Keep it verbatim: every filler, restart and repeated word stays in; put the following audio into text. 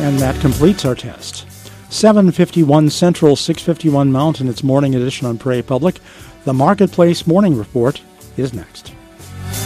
And that completes our test. seven fifty-one Central, six fifty-one Mountain. It's Morning Edition on Prairie Public. The Marketplace Morning Report is next.